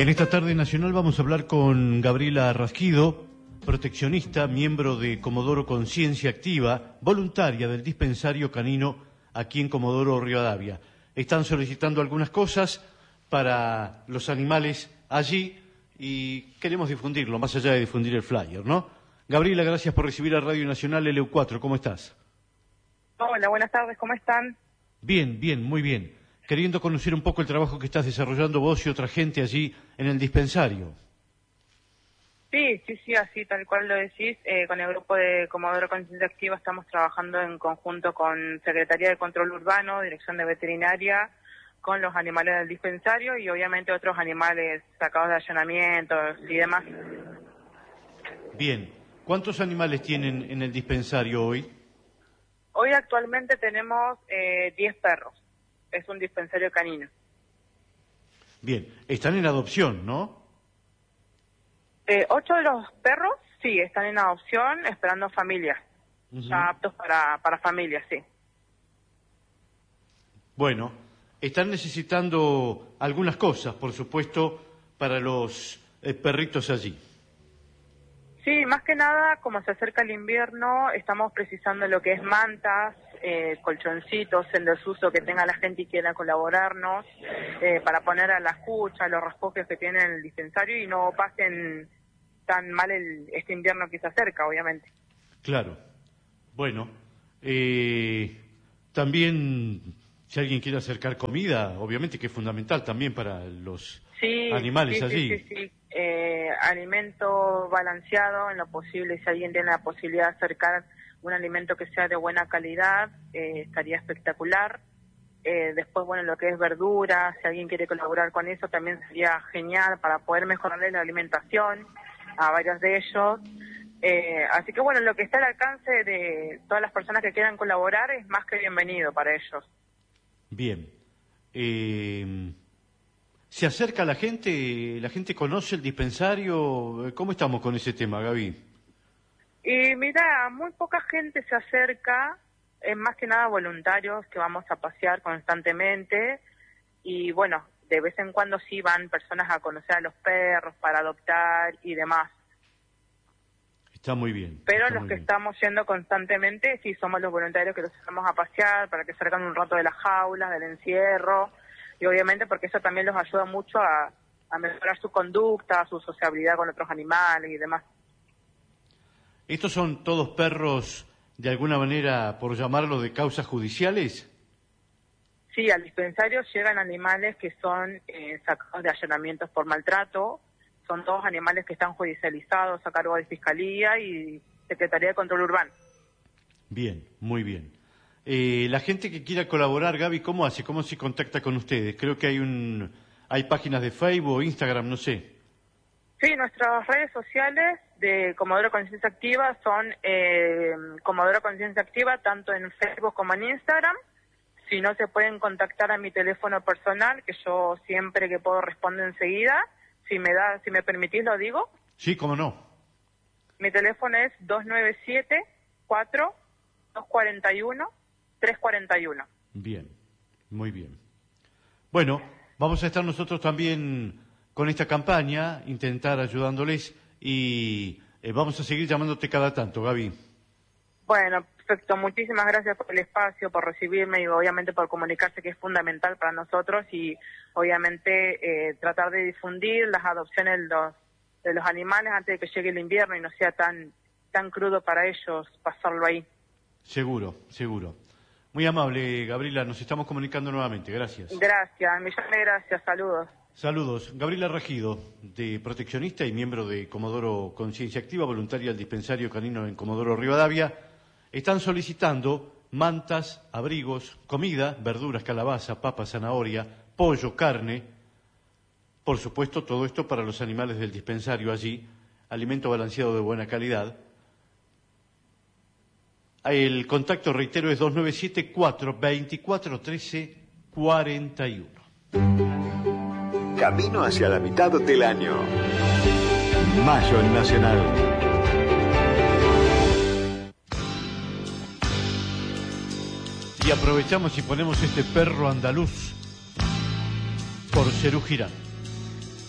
En esta tarde nacional vamos a hablar con Gabriela Rasquido, proteccionista, miembro de Comodoro Conciencia Activa, voluntaria del dispensario canino aquí en Comodoro Rivadavia. Están solicitando algunas cosas para los animales allí y queremos difundirlo, más allá de difundir el flyer, ¿no? Gabriela, gracias por recibir a Radio Nacional LU4, ¿cómo estás? Hola, buenas tardes, ¿cómo están? Bien, bien, muy bien. Queriendo conocer un poco el trabajo que estás desarrollando vos y otra gente allí en el dispensario. Sí, así tal cual lo decís. Con el grupo de Comodoro Conciencia Activa estamos trabajando en conjunto con Secretaría de Control Urbano, Dirección de Veterinaria, con los animales del dispensario y obviamente otros animales sacados de allanamientos y demás. Bien. ¿Cuántos animales tienen en el dispensario hoy? Hoy actualmente tenemos 10 perros. Es un dispensario canino. Bien. Están en adopción, ¿no? 8 de los perros, sí, están en adopción, esperando familias. Ya aptos para familias, sí. Bueno, están necesitando algunas cosas, por supuesto, para los perritos allí. Sí, más que nada, como se acerca el invierno, estamos precisando lo que es mantas, colchoncitos en desuso que tenga la gente y quiera colaborarnos, para poner a las cuchas, los raspojes que tienen en el dispensario y no pasen tan mal este invierno que se acerca, obviamente. Claro. Bueno, también si alguien quiere acercar comida, obviamente que es fundamental también para los animales allí. Sí. Alimento balanceado en lo posible, si alguien tiene la posibilidad de acercar un alimento que sea de buena calidad, estaría espectacular. Después, bueno, lo que es verduras, si alguien quiere colaborar con eso, también sería genial para poder mejorarle la alimentación a varios de ellos. Así que, bueno, lo que está al alcance de todas las personas que quieran colaborar es más que bienvenido para ellos. Bien. ¿Se acerca la gente conoce el dispensario? ¿Cómo estamos con ese tema, Gaby? Y mira, muy poca gente se acerca, más que nada voluntarios que vamos a pasear constantemente y bueno, de vez en cuando sí van personas a conocer a los perros para adoptar y demás. Está muy bien. Pero los que estamos yendo constantemente sí somos los voluntarios que los sacamos a pasear para que salgan un rato de las jaulas, del encierro. Y obviamente porque eso también los ayuda mucho a mejorar su conducta, su sociabilidad con otros animales y demás. ¿Estos son todos perros, de alguna manera, por llamarlo, de causas judiciales? Sí, al dispensario llegan animales que son sacados de allanamientos por maltrato. Son todos animales que están judicializados a cargo de Fiscalía y Secretaría de Control Urbano. Bien, muy bien. La gente que quiera colaborar, Gaby, ¿cómo hace? ¿Cómo se contacta con ustedes? Creo que hay páginas de Facebook, Instagram, no sé. Sí, nuestras redes sociales de Comodoro Conciencia Activa son Comodoro Conciencia Activa, tanto en Facebook como en Instagram. Si no, se pueden contactar a mi teléfono personal, que yo siempre que puedo respondo enseguida. Si me permitís, lo digo. Sí, cómo no. Mi teléfono es 297-4-241-341. Bien, muy bien. Bueno, vamos a estar nosotros también con esta campaña, intentar ayudándoles y vamos a seguir llamándote cada tanto, Gaby. Bueno, perfecto. Muchísimas gracias por el espacio, por recibirme y obviamente por comunicarse, que es fundamental para nosotros y obviamente tratar de difundir las adopciones de los animales antes de que llegue el invierno y no sea tan crudo para ellos pasarlo ahí. Seguro. Muy amable, Gabriela, nos estamos comunicando nuevamente. Gracias. Gracias, millones de gracias. Saludos. Saludos. Gabriela Rasquido, de proteccionista y miembro de Comodoro Conciencia Activa, voluntaria del dispensario canino en Comodoro Rivadavia. Están solicitando mantas, abrigos, comida, verduras, calabaza, papa, zanahoria, pollo, carne. Por supuesto, todo esto para los animales del dispensario allí, alimento balanceado de buena calidad. El contacto, reitero, es 297-424-1341. Camino hacia la mitad del año. Mayo en Nacional. Y aprovechamos y ponemos este perro andaluz por Serú Girán.